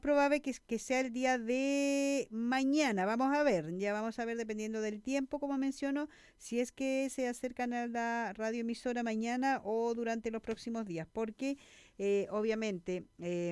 probable que sea el día de mañana. Vamos a ver, ya vamos a ver dependiendo del tiempo, como menciono, si es que se acercan a la radioemisora mañana o durante los próximos días, porque obviamente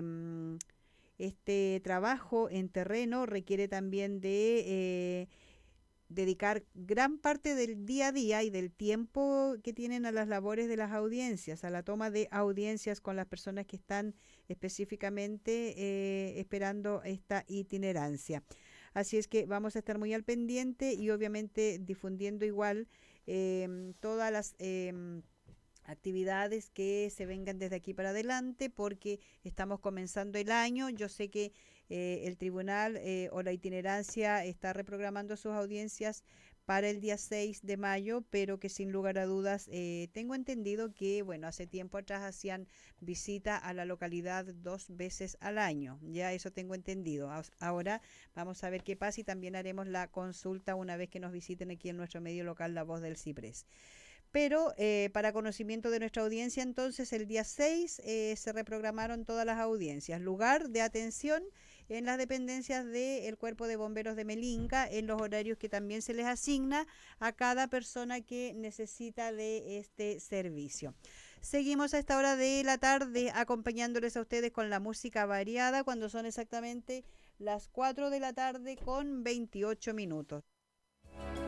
este trabajo en terreno requiere también de dedicar gran parte del día a día y del tiempo que tienen a las labores de las audiencias, a la toma de audiencias con las personas que están específicamente esperando esta itinerancia. Así es que vamos a estar muy al pendiente y obviamente difundiendo igual todas las actividades que se vengan desde aquí para adelante porque estamos comenzando el año. Yo sé que el tribunal o la itinerancia está reprogramando sus audiencias para el día 6 de mayo, pero que sin lugar a dudas tengo entendido que, bueno, hace tiempo atrás hacían visita a la localidad 2 veces al año, ya eso tengo entendido. Ahora vamos a ver qué pasa y también haremos la consulta una vez que nos visiten aquí en nuestro medio local La Voz del Ciprés. Pero para conocimiento de nuestra audiencia, entonces el día 6 se reprogramaron todas las audiencias. Lugar de atención en las dependencias del Cuerpo de Bomberos de Melinca, en los horarios que también se les asigna a cada persona que necesita de este servicio. Seguimos a esta hora de la tarde acompañándoles a ustedes con la música variada cuando son exactamente las 4 de la tarde con 28 minutos.